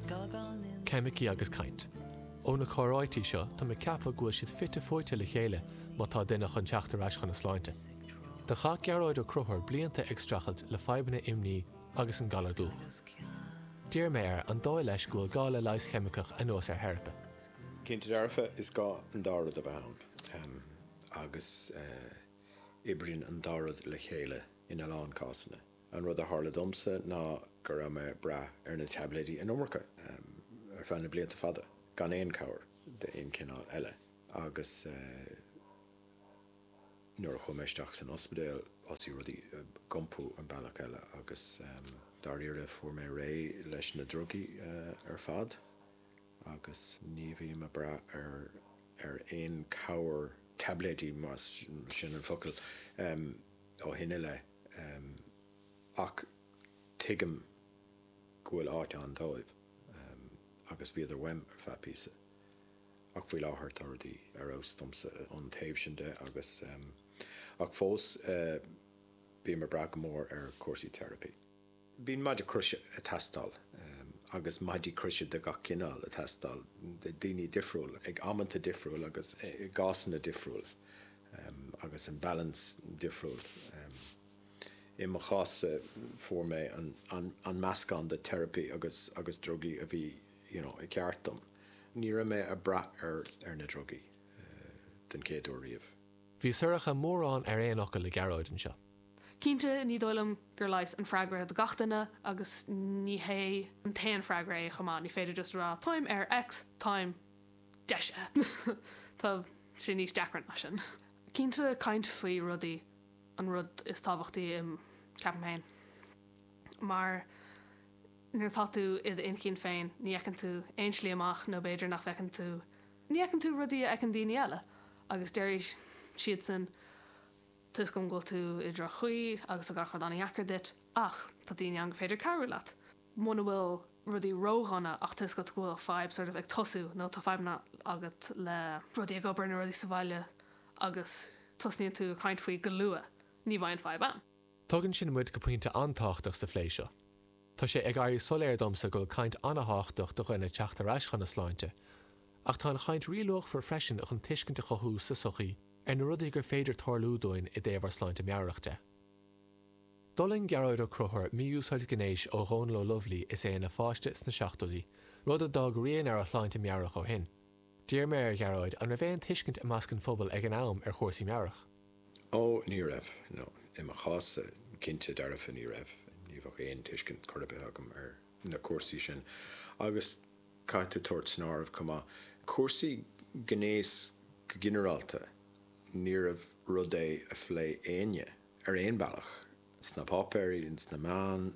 Céimicí agus caint. Ó na choráidtí seo tá me ceappa gúil siad fitte fóite le chéile má tá duine chun teachtar eis chun na sláinte. De cha gearáid ó cruthir blianta extrachalt le feibanna imní agus an gala dúch. Dír mé an dóil leis gúil gála leis cheimicach a nuas ar herpa. Cinnte dearfa is gá an dárad a bhain agus ibríonn an dárad le chéile ina lán cásanna. An rud a tharla domsa ná gur am bra ar na tabletí in Omracha ar fanna blianta fada gan éon cabhar de éon cinál eile agus nuair a chumeisteach san ospidéal osí rudí gompú an bailach eile agus daríire fuair mé ré leis na drugaí ar fad agus ní bhí me bra ar éon cabhar tabletí más sin an focail ó hinine le ach tuigim gúil áte an dóibh agus bhíad ar weim ar feadpíosa ach bhfuil áthart ordaí ar óstomsa an taobh sin de agus ach fós bí mar bra go mór ar cuasaí therapy. Bhín maidide cruise a testáil agus maidide cruise de gach cinál a testáil de daoine difriúil ag amananta difriúil agus gásanna difriúil agus an balance difriúil. I mo chása fuair mé an meascán de therapy agus drugaí a bhí i ceartm. Ní ra mé a bra ar na drugaí den céadú riamh. Bhí suirecha mórrán ar éonacha le gearáid an seo. Cínte ní dóilm gur leis an freigra do gatainine agus ní hé an taan freigra chumá ní féidir just rá time ar X time deise. Tá sin níos deacran na sin. Cínte caint faoi rudaí an rud is tábhachtaí im Capamhain. Maar nuair tá tú iad incín féin ní ecan tú einslí amach nó beidir nach fecin tú ní ecan tú rudaí ag an daoine eile agus déir siad san tus gom go tú i dro chuí agus a gachar anna eacar dit ach tá daoine an féidir carú leat. Muna bhfuil rudí róhanna ach tus go bhfuil feib sort of ag tosú nó tá feibna agat le rudí a gobar na rudí sa bhaile agus tosníonn tú caint faoi go lua ní bhain feib an. Tugann sin muid go puinte antáchtach sa phléisio. Tá sé ag airí soléir domsa go caint anatháchtach do chuine teachtar eis chun na sláinte, ach tá an chaint rialóch for freisin a chun tuiscinnta chothús sa sochaí ar na rudaí gur féidir tarlúdóin i déobhar sláinte meabhreachta. Dulling gearáid ó cruthir míúsáid gnééis ó Rónló Lovely is é na fáiste sna seachtaí, rud a dag rion ar a sláinte meabhrach ó hin. Dír mé ar gearáid an ra bhéon tuiscint a meascan phobal ag an am ar chósaí meabhrach. Ó ní raibh, nó. I mo chása cinnte dearfa ní raibh, ní bhah éon tuiscint chuirbe agam ar na cuasaí sin. Agus caiite tuairt snámh cumá. Cuasaí gnééis go ginearálta ní raibh rud é a phlé aine ar éon bailach. Sna pápéirí, sna man,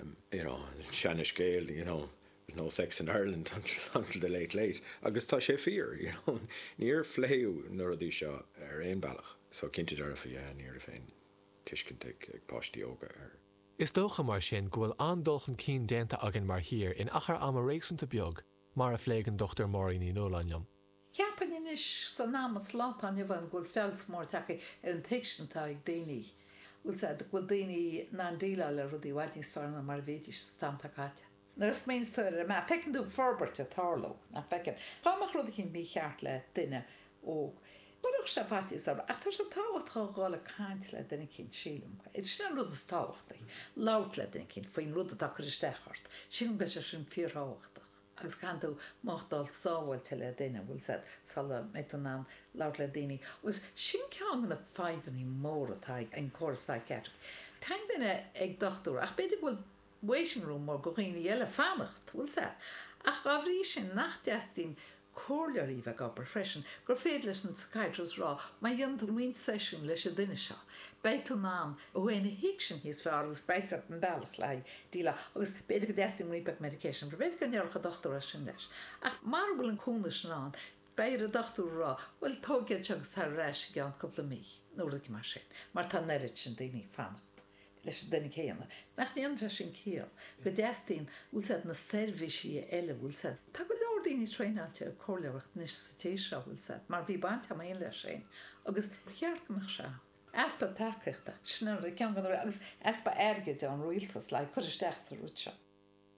seanna scéal, there's no sex in Ireland until the late. Agus tá sé fíor, níor phléú na rudí seo ar éon bailach. So cinnte dearfa níor a féin. Tuiscint ag páistí óga ar. Is dócha mar sin gohfuil andulchan cín déanta agan mar hir in achar am a réagsúnta beag mar a phléigean Dr. Maureen í nólainam. Ceapan inis san námas látáine bhain ghfuil felsmór take ar an teicsiantá ag daoine. Bhfuil daoine ná díla le rudí bhaidís fearna mar bhéidir stamtaáte. Nar is méinsteir me fecinn dú forberte tárló na fecinn. Táach rud cinn bí cheart le duine ó. Barach se bhaiti is a tar sa táhachtá gála cáint le duna cinn sílam. It's sin rud is táhachtaí, lát le duna cinn faoin rud a dachar isteachart. Sin be se sin fíortháhachtach. Agus canú máchtdal sáhailte le duine bhfuil sa sala metanán lát le daoine. Agus sin cean na feibaní mór atá an cór psychiatric. Táim duine ag dochtú ach beidir bhfuil waiting room mar go ghaoine eile fannacht bhfuil sa. Ach a bhrí sin nach deastín cóirlearí bheith gabbar freisin, gur féad leis an psychiatrist rá, mai dionanta muint sesiún leis a duine seo. Beitu ná ó bhfuina hiic sin hís fear agus beisart an bailach le díla, agus beidir go deasím ripec medication, but beidir go nearcha doctor sin leis. Ach mar bhfuil an cúnas ná, beir a doctor rá, bhfuil tógiad agus tar reis gan coppla mí, nóla mar sin, mar tá neirid sin daoine fannacht. Leis denna chéanana. Nach níonra sin céal, go deastín bhfuil sa na servisí eile bhfuil sa. Tá go leor daoine tréineáte a cóirleabhacht níos sa tééis seo bhfuil sa, mar bhí baint am aon leis sin, agus cheart goach se. Espa takeachta, snar cean gan agus espa airgeide an rialtas le chuiristeach sa rúd seo.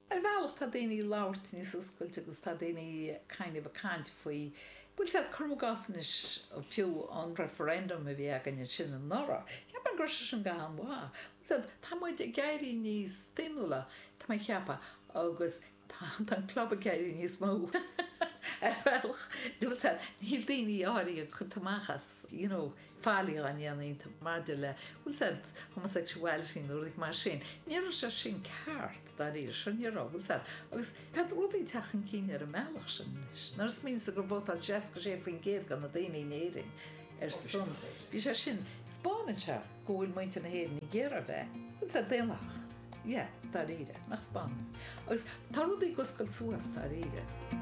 bhealach tá daoine láirt níos oscailte agus tá daoine kind of a cant faoi. Bhfuil sé chumgasan is fiú an referendum a bhí agan sin an nora. Ceap an groise sin gahan bhá. Tá muid i gaiirí níos stimúla tá mai cheappa agus tá an club a gaiirí níos mó. Bhealach, dúil sé, níl daoine áirí chun tamachas, fálaí an dhéanaí mar de le, bhfuil sé homosexuality nuair mar sin. Níor sé sin ceart dá ríir sin níorrá, bhfuil sé. Agus tá rudaí techan cíine ar a meach sin. Nar smín sa gur bótá Jessica sé faoin géad gan na daoine néiring son. Bhí sé sin spáinse go bhfuil muinte na héad ní ggéar a bheith. Bhfuil sé déalach. Dá ríre, nach Spáin. Agus tá rudaí goscail suas dá ríre.